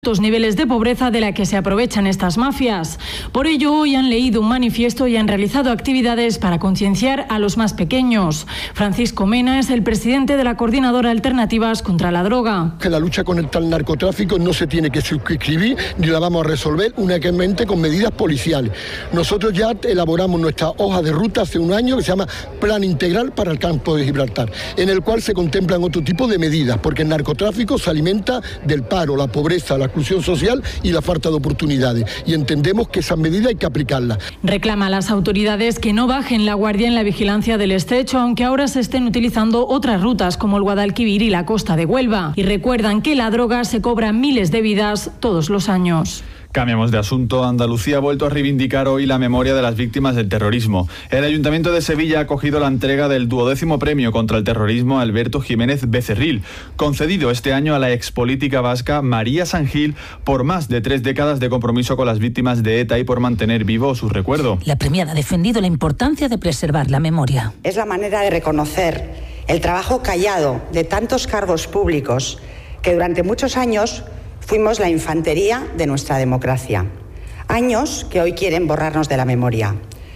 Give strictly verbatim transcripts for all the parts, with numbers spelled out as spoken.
altos niveles de pobreza de la que se aprovechan estas mafias. Por ello, hoy han leído un manifiesto y han realizado actividades para concienciar a los más pequeños. Francisco Mena es el presidente de la Coordinadora Alternativas contra la Droga. Que la lucha contra el narcotráfico no se tiene que suscribir ni la vamos a resolver únicamente con medidas policiales. Nosotros ya elaboramos nuestra hoja de ruta hace un año que se llama Plan Integral para el Campo de Gibraltar, en el cual se contemplan otro tipo de medidas, porque el narcotráfico se alimenta del paro, la pobreza, la exclusión social y la falta de oportunidades, y entendemos que esas medidas hay que aplicarlas. Reclama a las autoridades que no bajen la guardia en la vigilancia del estrecho, aunque ahora se estén utilizando otras rutas como el Guadalquivir y la costa de Huelva, y recuerdan que la droga se cobra miles de vidas todos los años. Cambiamos de asunto. Andalucía ha vuelto a reivindicar hoy la memoria de las víctimas del terrorismo. El Ayuntamiento de Sevilla ha acogido la entrega del duodécimo premio contra el terrorismo a Alberto Jiménez Becerril, concedido este año a la expolítica vasca María Sangil por más de tres décadas de compromiso con las víctimas de ETA y por mantener vivo su recuerdo. La premiada ha defendido la importancia de preservar la memoria. Es la manera de reconocer el trabajo callado de tantos cargos públicos que durante muchos años fuimos la infantería de nuestra democracia. Años que hoy quieren borrarnos de la memoria.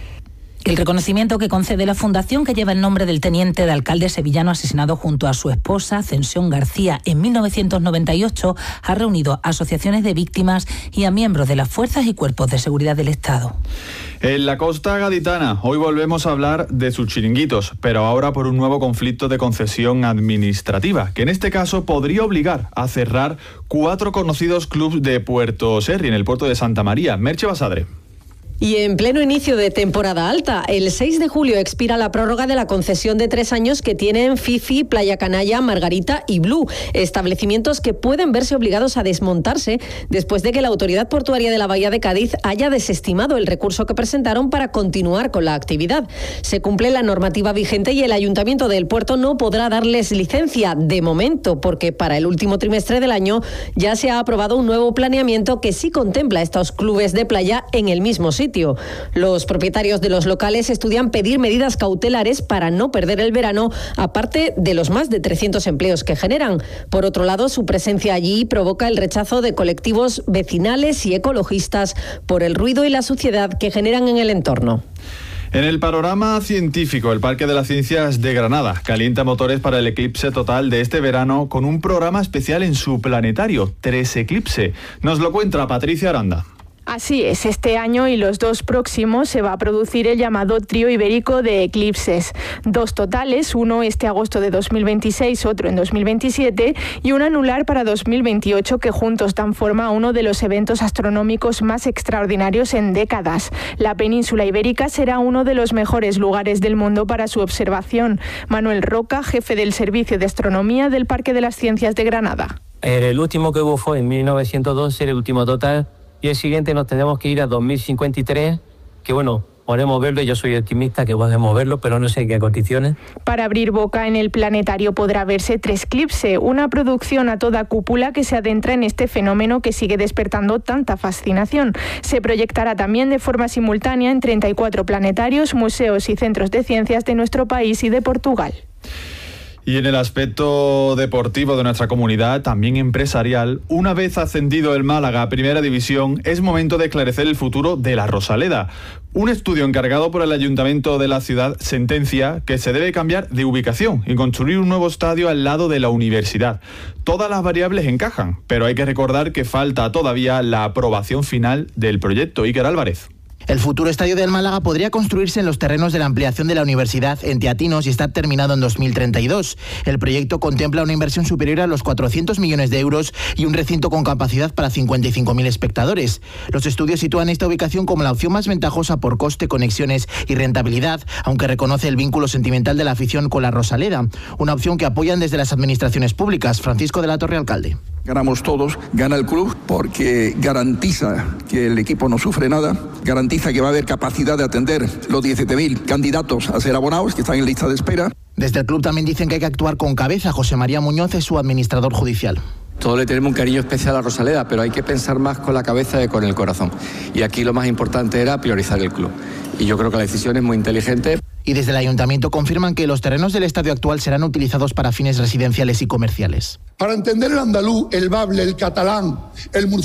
El reconocimiento que concede la fundación, que lleva el nombre del teniente de alcalde sevillano asesinado junto a su esposa, Ascensión García, en mil novecientos noventa y ocho, ha reunido a asociaciones de víctimas y a miembros de las fuerzas y cuerpos de seguridad del Estado. En la costa gaditana, hoy volvemos a hablar de sus chiringuitos, pero ahora por un nuevo conflicto de concesión administrativa, que en este caso podría obligar a cerrar cuatro conocidos clubs de Puerto Serri, en el puerto de Santa María. Merche Basadre. Y en pleno inicio de temporada alta, el seis de julio expira la prórroga de la concesión de tres años que tienen Fifi, Playa Canalla, Margarita y Blue, establecimientos que pueden verse obligados a desmontarse después de que la Autoridad Portuaria de la Bahía de Cádiz haya desestimado el recurso que presentaron para continuar con la actividad. Se cumple la normativa vigente y el Ayuntamiento del Puerto no podrá darles licencia de momento, porque para el último trimestre del año ya se ha aprobado un nuevo planeamiento que sí contempla estos clubes de playa en el mismo sitio. Los propietarios de los locales estudian pedir medidas cautelares para no perder el verano, aparte de los más de trescientos empleos que generan. Por otro lado, su presencia allí provoca el rechazo de colectivos vecinales y ecologistas por el ruido y la suciedad que generan en el entorno. En el panorama científico, el Parque de las Ciencias de Granada calienta motores para el eclipse total de este verano con un programa especial en su planetario, Tres Eclipse. Nos lo cuenta Patricia Aranda. Así es, este año y los dos próximos se va a producir el llamado trío ibérico de eclipses. Dos totales, uno este agosto de dos mil veintiséis, otro en dos mil veintisiete y un anular para dos mil veintiocho que juntos dan forma a uno de los eventos astronómicos más extraordinarios en décadas. La península ibérica será uno de los mejores lugares del mundo para su observación. Manuel Roca, jefe del Servicio de Astronomía del Parque de las Ciencias de Granada. El último que hubo fue en mil novecientos doce, el último total. Y el siguiente nos tenemos que ir a dos mil cincuenta y tres, que bueno, podemos verlo, yo soy optimista que podemos verlo, pero no sé en qué condiciones. Para abrir boca en el planetario podrá verse Tres Eclipse, una producción a toda cúpula que se adentra en este fenómeno que sigue despertando tanta fascinación. Se proyectará también de forma simultánea en treinta y cuatro planetarios, museos y centros de ciencias de nuestro país y de Portugal. Y en el aspecto deportivo de nuestra comunidad, también empresarial, una vez ascendido el Málaga a Primera División, es momento de esclarecer el futuro de la Rosaleda. Un estudio encargado por el Ayuntamiento de la ciudad sentencia que se debe cambiar de ubicación y construir un nuevo estadio al lado de la universidad. Todas las variables encajan, pero hay que recordar que falta todavía la aprobación final del proyecto. Iker Álvarez. El futuro estadio del Málaga podría construirse en los terrenos de la ampliación de la universidad en Teatinos y estar terminado en dos mil treinta y dos. El proyecto contempla una inversión superior a los cuatrocientos millones de euros y un recinto con capacidad para cincuenta y cinco mil espectadores. Los estudios sitúan esta ubicación como la opción más ventajosa por coste, conexiones y rentabilidad, aunque reconoce el vínculo sentimental de la afición con la Rosaleda, una opción que apoyan desde las administraciones públicas. Francisco de la Torre, alcalde. Ganamos todos, gana el club porque garantiza que el equipo no sufre nada, garantiza que va a haber capacidad de atender los diecisiete mil candidatos a ser abonados que están en lista de espera. Desde el club también dicen que hay que actuar con cabeza. José María Muñoz es su administrador judicial. Todos le tenemos un cariño especial a Rosaleda, pero hay que pensar más con la cabeza que con el corazón. Y aquí lo más importante era priorizar el club. Y yo creo que la decisión es muy inteligente. Y desde el ayuntamiento confirman que los terrenos del estadio actual serán utilizados para fines residenciales y comerciales. Para entender el andaluz, el bable, el catalán, el murciano,